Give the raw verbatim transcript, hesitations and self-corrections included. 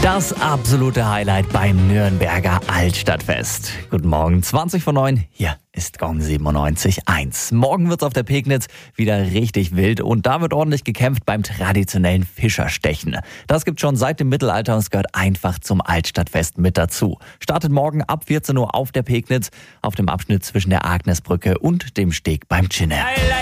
Das absolute Highlight beim Nürnberger Altstadtfest. Guten Morgen, zwanzig vor neun. Hier ist Gong siebenundneunzig Komma eins. Morgen wird's auf der Pegnitz wieder richtig wild und da wird ordentlich gekämpft beim traditionellen Fischerstechen. Das gibt's schon seit dem Mittelalter und es gehört einfach zum Altstadtfest mit dazu. Startet morgen ab vierzehn Uhr auf der Pegnitz auf dem Abschnitt zwischen der Agnesbrücke und dem Steg beim Dschinne.